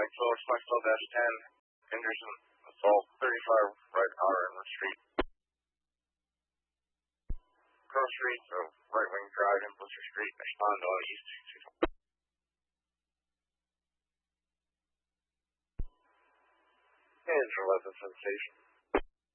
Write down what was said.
Maxwell, Maxwell-10, Henderson, assault, 35 right R Inwood Street. Cross Street, so right wing drive in Blister Street, respond to all east. And for weapon sensation.